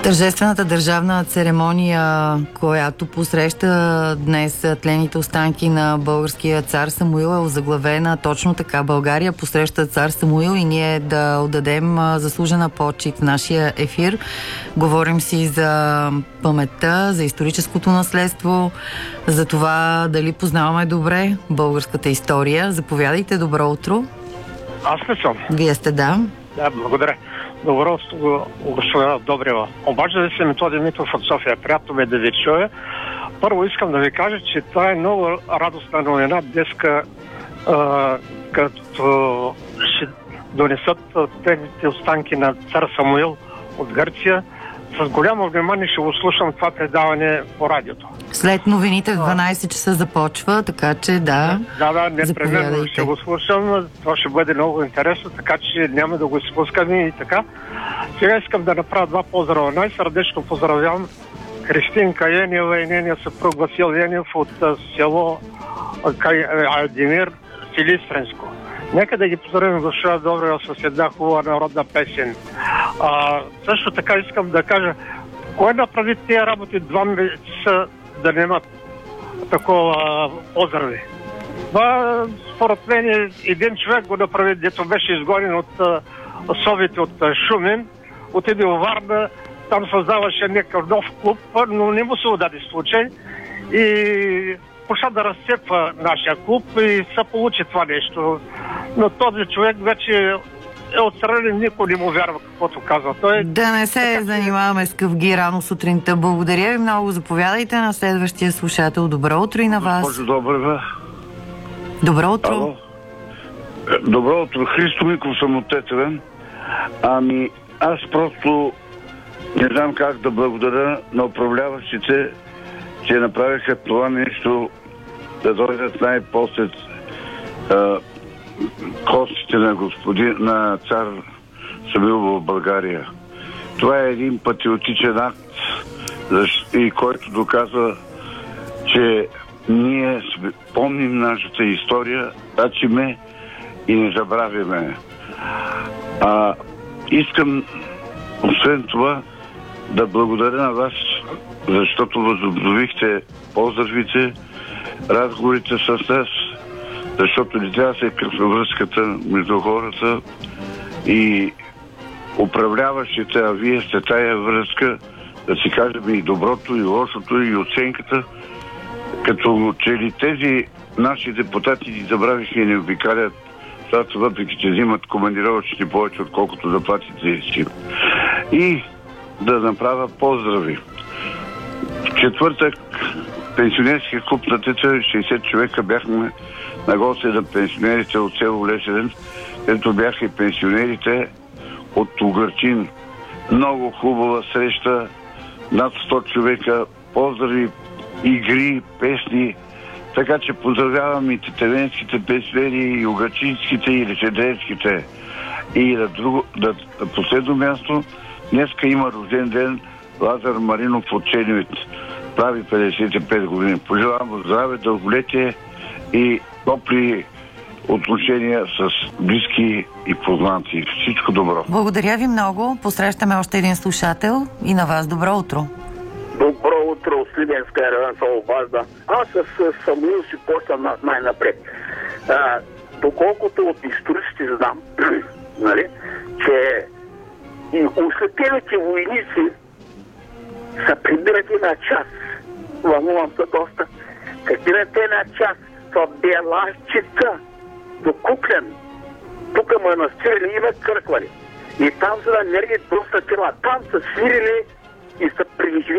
Тържествената държавна церемония, която посреща днес тлените останки на българския цар Самуил, е озаглавена точно така: България посреща цар Самуил, и ние да отдадем заслужена почит в нашия ефир. Говорим си за паметта, за историческото наследство, за това дали познаваме добре българската история. Заповядайте, добро утро. Аз ли съм? Вие сте, да. Да, благодаря. Добро утро, господина Добрева. Обажда се Методи Митов от София. Приятно ме да ви чуя. Първо искам да ви кажа, че това е много радостна новина днеска, като ще донесат тези останки на цар Самуил от Гърция. С голямо внимание ще го слушам това предаване по радиото. След новините в 12 часа започва, така че да. Да, непременно ще го слушам. Това ще бъде много интересно, така че няма да го изпускаме и така. Сега искам да направя два поздрава. Най-сърдечно поздравявам Кристинка Енева и нейния съпруг Васил Енев от село Альдимир, Силистренско. Нека да ги поздравим госпожа Добрева с една хубава народна песен. Също така искам да кажа, кой направи тези работи 2 месеца да нямат такова поздрави? Това, според мен, един човек го направи, дето беше изгонен от совите от Шумен, отиде в Варна, там създаваше някакъв нов клуб, но не му се удаде случай и почна да разцепва нашия клуб и се получи това нещо. Но този човек вече е отстранен, никой не му вярва каквото казва. Той... Да не се занимаваме с къвги рано сутринта. Благодаря ви много. Заповядайте на следващия слушател. Добро утро и на вас. Госпожо Добрева. Добро утро. Ало. Добро утро. Христо Миков съм от Тетевен. Аз просто не знам как да благодаря на управляващите, че направиха това нещо да дойдат най-после костите на цар Самуил в България. Това е един патриотичен акт, и който доказва, че ние помним нашата история, тачиме и не забравяме. Искам, освен това, да благодаря на вас, защото възобновихте поздравите, разговорите с нас, защото не трябва да се късва връзката между хората и управляващите, а вие сте тая връзка, да си кажем и доброто, и лошото, и оценката, като че ли тези наши депутати ни забравиха и не обикалят, въпреки че взимат командировъчни повече, отколкото заплатите си. И да направя поздрави. В четвъртък пенсионерския клуб на ТЦ 60 човека бяхме на гости на пенсионерите от село Лесен, където бяха и пенсионерите от Угърчин. Много хубава среща, над 100 човека, поздрави, игри, песни. Така че поздравявам и тетевенските пенсионери, и угърчинските, и лесендренските. И на последно място, днеска има рожден ден Лазар Маринов от Ченевит. Прави 55 години. Пожелавам му здраве, дълголетие и топли отношения с близки и познати. Всичко добро. Благодаря ви много. Посрещаме още един слушател и на вас добро утро. Добро утро, Сливенска район се обажда. Аз с Самуил си почвам най-напред. Доколкото от историците знам, нали, че и ослепелите войници са прибират една час. Вълнувам се доста. Прибират една час. Това Белащица до Куклен. Тук манастирили има кръквали. И там са намерили доста тела. Там са свирили и са преживели